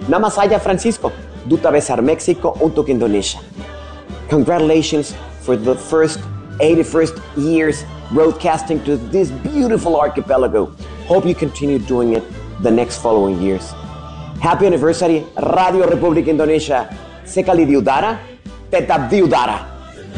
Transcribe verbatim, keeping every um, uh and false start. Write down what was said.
Nama saya Francisco, Duta Besar Mexico untuk Indonesia. Congratulations for the first eighty-first years broadcasting to this beautiful archipelago. Hope you continue doing it the next following years. Happy anniversary, Radio Republik Indonesia. Sekali diudara, tetap diudara.